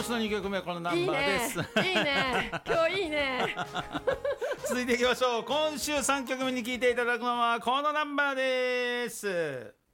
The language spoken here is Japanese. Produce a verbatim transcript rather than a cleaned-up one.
年のにきょくめはこのナンバーです。 いいねいいね今日いいね続いていきましょう。今週さんきょくめに聴いていただくのはこのナンバーです。